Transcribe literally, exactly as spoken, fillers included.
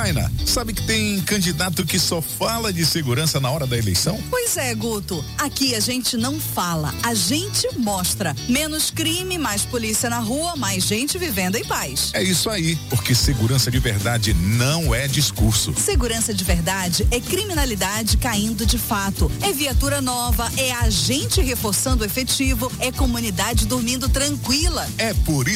Zaina, sabe que tem candidato que só fala de segurança na hora da eleição? Pois é, Guto. Aqui a gente não fala, a gente mostra. Menos crime, mais polícia na rua, mais gente vivendo em paz. É isso aí, porque segurança de verdade não é discurso. Segurança de verdade é criminalidade caindo de fato. É viatura nova, é agente reforçando o efetivo, é comunidade dormindo tranquila. É por isso